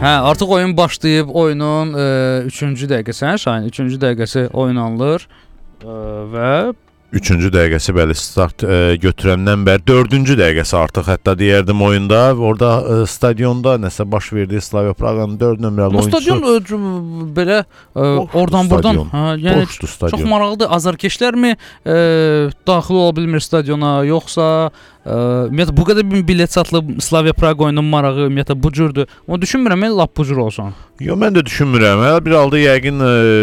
Hə, artıq oyun başlayıb, oyunun 3-cü dəqiqəsi, Şahin, 3-cü dəqiqəsi oynanılır və 3-cü dəqiqəsi bəli start götürəndən bəri 4-cü dəqiqəsi artıq hətta deyərdim oyunda. Orada stadionda nəsə baş verdi. Slavia Prağanın 4 nömrəli oyunçusu. Stadion belə oradan-buradan, yəni çox maraqlıdır. Azarkeşlərmi daxil ola bilmir stadiona, yoxsa ümumiyyətlə bu qədər bilet satılıb Slavia Praqa oyunun marağı ümumiyyətlə bu cürdür. Onu düşünmürəm, lap bu cür olsun. Yox, mən də düşünmürəm. Bir halda yəqin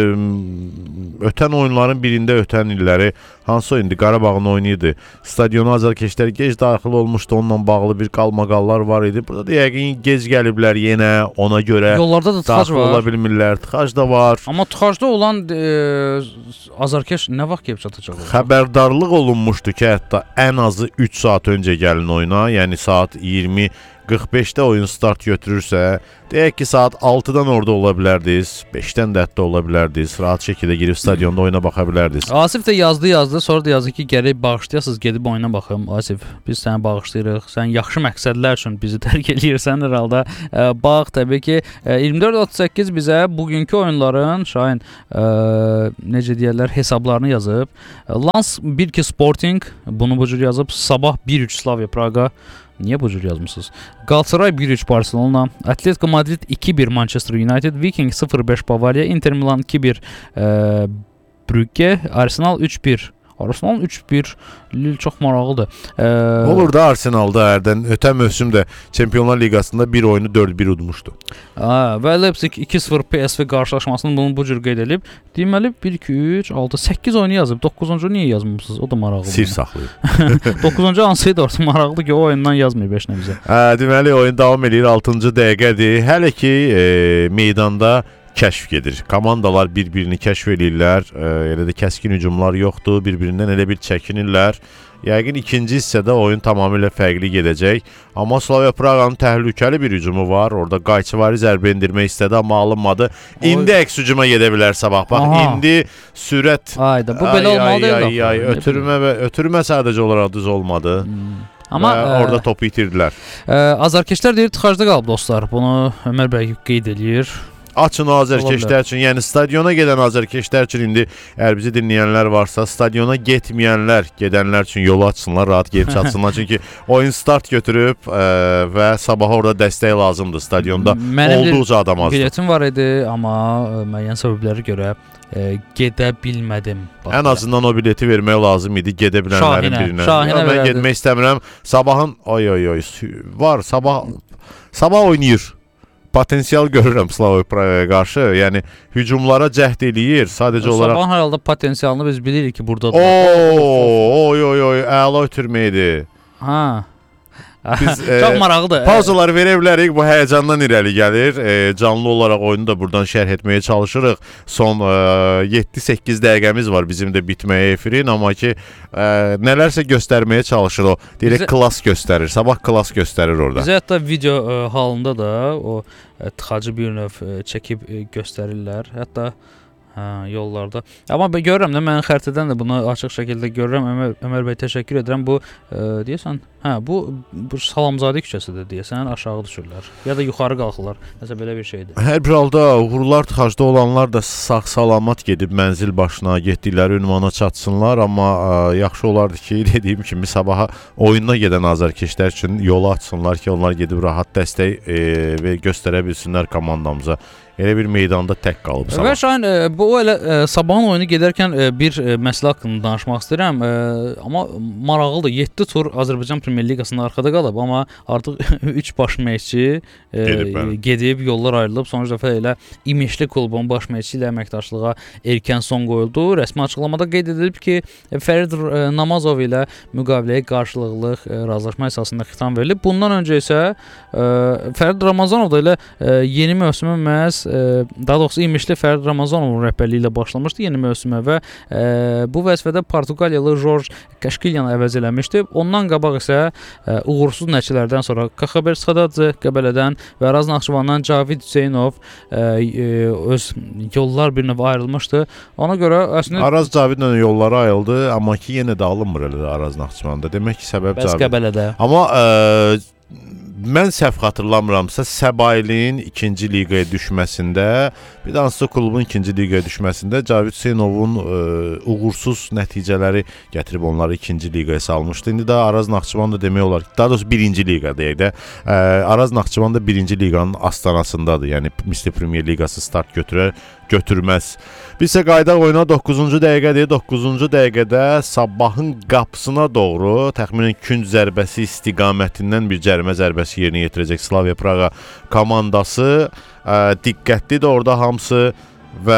ötən oyunların birində ötən illəri hansı oyundu? Qarabağın oyunu idi. Stadiona azarkeşlər gec daxil olmuşdu. Onunla bağlı bir qalmaqallar var idi. Burada da yəqin gec gəliblər yenə ona görə. Yollarda da tıxac var. Ola bilmirlər. Tıxac da var. Amma tıxacda olan azarkeş nə vaxt gəlib çatacaq? Xəbərdarlıq olunmuşdu ki, hətta ən azı 3 saat öncə gəlin oyuna. Yəni saat 20:45-də oyun start götürürsə, deyək ki, saat 6-dan orada ola bilərdiniz, 5-dən də hətta ola bilərdiniz, rahat şəkildə girib stadionda oyuna baxa bilərdiniz. Asif də yazdı, sonra da yazdı ki, gərək bağışlayasınız, gedib oyuna baxım. Asif, biz səni bağışlayırıq, sən yaxşı məqsədlər üçün bizi tərk eləyirsən hər halda. Bax, təbii ki, 24:38 bizə bugünkü oyunların, Şahin, necə deyərlər, hesablarını yazıb. Lans 1-2 Sporting, bunu bu cür yazıb, Sabah 1-3 Slavia Praqa. Niyə bu cür yazmısınız? Galatasaray 1-3 Barcelona, Atletico Madrid 2-1 Manchester United, Viking 0-5 Bavariya, Inter Milan 2-1 Brügge, Arsenal 3-1. Arsenal 3-1 Lille çox maraqlıdır. Olur da Arsenalda hərdən ötən mövsümdə Çempionlar Liqasında bir oyunu 4-1 udmuşdu. Və Leipzig 2-0 PSV qarşılaşmasını bunu bu cür qeyd edib. Deməli 1-2-3-6-8 oyunu yazıb. 9-cu niyə yazmamısınız? O da maraqlıdır. Sir saxlayıb. 9-cu hansıydı orta maraqlı ki, o oyundan yazmayıb heç nə bizə. Deməli oyun davam edir, 6-cı dəqiqədir. Hələ ki meydanda kəşf gedir. Komandalar bir-birini kəşf edirlər. Elə də kəskin hücumlar yoxdur. Bir-birindən elə bir çəkinirlər. Yəqin ikinci hissədə oyun tamamilə fərqli gedəcək. Amma Slavia Prağanın təhlükəli bir hücumu var. Orada Qayçıvari zərbə endirmək istədi, amma alınmadı. İndi əks hücuma gedə bilər Sabah. Bax, indi sürət. Ayda, bu belə olmalı deyil. Ötürmə sadəcə olaraq düz olmadı. Amma orada topu itirdilər. Azarkeşlər deyir, tıxacda qalıb dostlar. Bunu Ömər bəy qeyd edir. Açın o azarkeşlər üçün, yəni stadiona gedən azarkeşlər üçün indi əgər bizi dinləyənlər varsa, stadiona getməyənlər, gedənlər üçün yolu açsınlar, rahat gedib çatsınlar. Çünki oyun start götürüb və sabaha orada dəstək lazımdır stadionda. Olduqca adam azdır. Biletim var idi, amma müəyyən səbəblərə görə gedə bilmədim. Ən azından o bileti vermək lazım idi gedə bilənlərin birinə. Şahinə mən getmək istəmirəm. Sabahın var, sabah oynayır. Potensial görürəm Slavia Praqaya qarşı. Yəni hücumlara cəhd eləyir. Sadəcə olaraq Sabahın hər halda potensialını biz bilirik ki, burdadır. Əla ötürməydi. Biz çox maraqlıdır. Pauzalar verə bilərik. Bu həyəcandan irəli gəlir. Canlı olaraq oyunu da buradan şərh etməyə çalışırıq. Son 7-8 dəqiqəmiz var bizim də bitməyə efirin. Amma ki, nələrsə göstərməyə çalışır o. Deyək, klass göstərir. Sabah klass göstərir orada. Bizə hətta video halında da o tıxacı bir növ çəkib göstərirlər. Hətta yollarda. Amma görürəm də, mən xəritədən də bunu açıq şəkildə görürəm. Ömər bəy, təşəkkür edirəm. Bu deyəsən, bu Salamzadə küçəsidir deyəsən, aşağı düşürlər. Ya da yuxarı qalxırlar. Nəsə belə bir şeydir. Hər bir halda uğurlar tıxacda olanlar da sağ-salamat gedib mənzil başına, getdikləri ünvana çatsınlar. Amma yaxşı olardı ki, dediyim kimi sabaha oyuna gedən azarkeşlər üçün yolu açsınlar ki, onlar gedib rahat dəstək və göstərə bilsinlər komandamıza. Elə bir meydanda tək qalıb Sabah. Və Şahin, bu elə Sabahın oyunu gedərkən bir məsələ haqqında danışmaq istəyirəm. Amma maraqlıdır. 7 tur Azərbaycan Premyer Liqasında arxada qalıb, amma artıq 3 baş məşqçi gedib, yollar ayrılıb. Sonuncu dəfə elə İmişli klubun baş məşqçi ilə əməkdaşlığa erkən son qoyuldu. Rəsmi açıqlamada qeyd edilib ki, Fərid Namazov ilə müqaviləyə qarşılıqlıq razılaşma əsasında xitam verilib. Bundan öncə isə Fərid Ramazanov da elə yeni mövsümə məhz daha doğrusu İmişli Fərid Ramazanovun rəhbərliyi ilə başlamışdı yeni mövsümə və bu vəzifədə Portuqaliyalı Jorge Kaşkilyanı əvəz eləmişdi. Ondan qabaq isə uğursuz nəticələrdən sonra KXB Sxadadze Qəbələdən və Araz Naxçıvandan Cavid Hüseynov öz yollar bir növ ayrılmışdı. Ona görə əslində Araz Cavidlə yolları ayrıldı, amma ki yenə də alınmır elə Araz Naxçıvanda. Demək ki, səbəb Cavid. Qəbələdə. Amma mən səhv xatırlamıramsa Səbailin 2-ci liqaya düşməsində, bir də hansısa klubun 2-ci liqaya düşməsində Cavid Hüseynovun uğursuz nəticələri gətirib onları 2-ci liqaya salmışdı. İndi də Araz Naxçıvan da demək olar ki, daha doğrusu 1-ci liqa deyək də. Araz Naxçıvan da 1-ci liqanın astanasındadır. Yəni Misli Premyer Liqası start götürməz. Biz isə qaydaq oyuna 9-cu dəqiqədir. 9-cu dəqiqədə Sabahın qapısına doğru təxminən künc zərbəsi istiqamətindən bir cərimə zərbəsi yerinə yetirəcək Slavia Praha komandası. Diqqətlidir orada hamısı və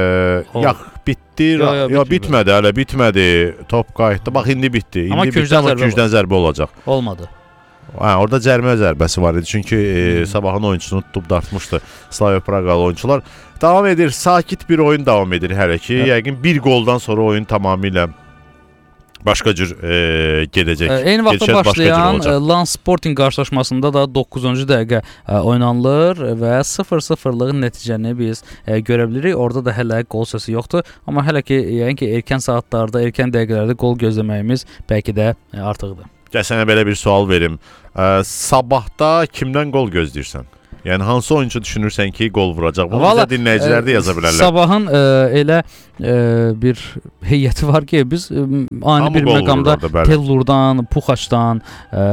bitdi. Bitmədi, hələ bitmədi. Top qayıtdı. Bax indi bitdi. Amma küncdən zərbə olacaq. Olmadı. Orada cərimə zərbəsi var idi. Çünki Sabahın oyunçusunu tutub dartmışdı Slavia Praqalı oyunçular. Davam edir. Sakit bir oyun davam edir hələ ki. Yəqin bir goldan sonra oyun tamamilə başqa cür gedəcək. Eyni vaxtda başlayan Lens Sporting qarşılaşmasında da 9-cu dəqiqə oynanılır və 0-0'lıq nəticəni biz görə bilirik. Orada da hələ qol səsi yoxdur. Amma hələ ki, yəni ki, erkən saatlarda, erkən dəqiqələrdə qol gözləməyimiz bəlkə də artıqdır. Gəl sənə belə bir sual verim. Sabahda kimdən qol gözləyirsən? Yəni hansı oyuncu düşünürsən ki, qol vuracaq? Bunu bizə dinləyicilər də yaza bilərlər. Sabahın elə bir heyəti var ki, biz ani bir məqamda Tellurdan, Puxaçdan,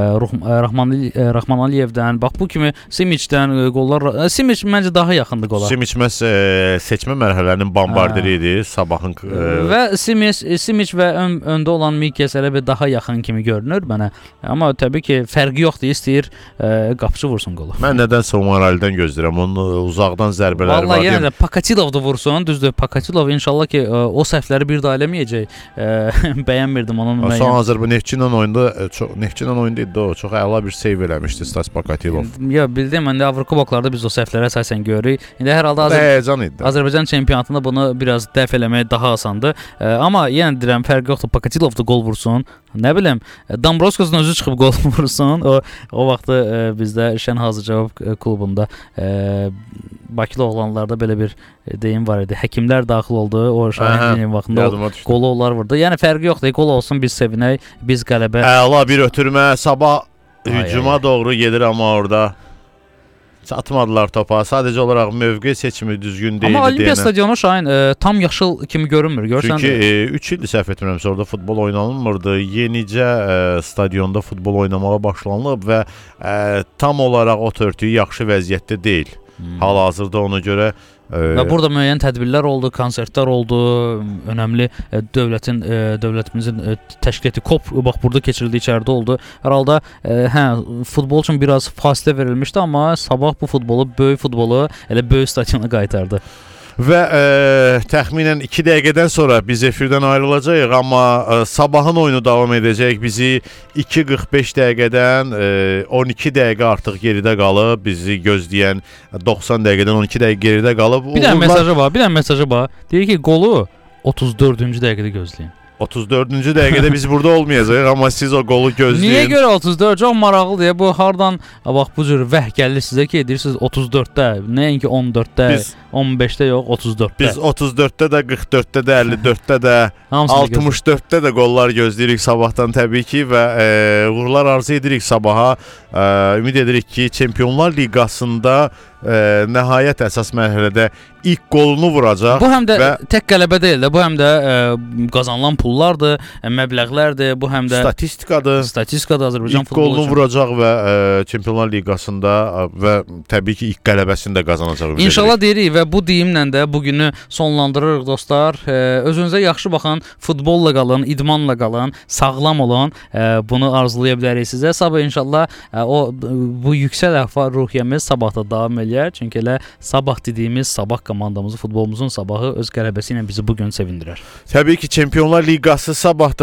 Rahman Aliyevdən, bax bu kimi Simiçdən qollar. Simiç məncə daha yaxındır qola. Simiç məhz seçmə mərhələlərinin bombardiri idi Sabahın. Və Simiç və öndə olan Mikes elə bir daha yaxın kimi görünür mənə. Amma təbii ki, fərqi yoxdur, istəyir qapıcı vursun qolu. Mən nədənsə Umarali'dən gözləyirəm. Onun uzaqdan zərbələri var. Vallahi yenə də Pakatilov da vursun, düzdür. Pakatilov inşallah ki, o səhvləri bir daha eləməyəcək. Bəyənmirdim onun. Son hazır bu Neftçi ilə oyunda idi o. Çox əla bir seyv eləmişdi Stas Pakatilov. Ya bildim, mən də Avrokuboklarda biz o səhvləri əsasən görürük. İndi hər halda Azərbaycan çempionatında bunu biraz dəf eləmək daha asandır. Amma yenə deyirəm, fərqi yoxdur. Pakatilov da qol vursun. Nə bilim, Dombrovskis'in özü çıxıb qol vursun. O vaxtı bizdə Şən Hazır Cavab klubunda Bakılı oğlanlarda belə bir deyim var idi. Həkimlər daxil oldu. O Şahin vaxtında qolu onlar vurdu. Yəni fərqi yoxdur. Qol olsun, biz sevinək, biz qələbə. Əla bir ötürmə. Sabah hücuma doğru gedir amma orada çatmadılar topa. Sadəcə olaraq mövqe seçimi düzgün deyildi. Amma Olimpiya stadionu Şahin tam yaşıl kimi görünmür. Görsən. Çünki 3 ildir səhv etmirəmsə orada futbol oynanılmırdı. Yenicə stadionda futbol oynamağa başlanılıb və tam olaraq o törtüyü yaxşı vəziyyətdə deyil. Hal-hazırda ona görə və burada müəyyən tədbirlər oldu, konsertlər oldu, önəmli dövlətimizin təşkil etdiyi COP bax burada keçirildi, içəridə oldu. Hər halda futbol üçün biraz fasilə verilmişdi, amma Sabah bu futbolu, böyük futbolu elə böyük stadiona qaytardı. Və təxminən 2 dəqiqədən sonra biz efirdən ayrılacağıq, amma Sabahın oyunu davam edəcək. Bizi 2:45 dəqiqədən 12 dəqiqə artıq geridə qalıb. Bizi gözləyən 90 dəqiqədən 12 dəqiqə geridə qalıb. Bir dənə mesajı var. Deyir ki, qolu 34-cü dəqiqədə gözləyin. 34-cü dəqiqədə biz burada olmayacağıq, amma siz o qolu gözləyin. Niyə görə 34? Çox maraqlıdır. Bu hardan bax bu cür vəh gəlir sizə ki, edirsiniz 34-də, nəinki 14-də, 15-də yox, 34-də. Biz 34-də də, 44-də də, 54-də də, 64-də də qollar gözləyirik Sabahdan təbii ki və uğurlar arzu edirik Sabaha. Ümid edirik ki, Çempionlar Liqasında nəhayət əsas mərhələdə ilk qolunu vuracaq. Bu həm də tək qələbə deyil də, bu həm də qazanılan pullardır, məbləğlərdir, bu həm də statistikadır Azərbaycan futbolu üçün. İlk qolunu vuracaq və Çempionlar Liqasında və təbii ki ilk qələbəsini də qazanacaq. İnşallah deyirik və bu deyimlə də bugünü sonlandırırıq dostlar. Özünüzə yaxşı baxın, futbolla qalın, idmanla qalın, sağlam olun. Bunu arzulaya bilərik sizə. Sabah inşallah bu yüksək ruhiyyəmiz sabahda davam eləyər. Çünki elə Sabah dediyimiz Sabah komandamızı, futbolumuzun Sabahı öz qələbəsi ilə bizi bugün sevindirər. Təbii ki, Çempionlar Liqası Sabahda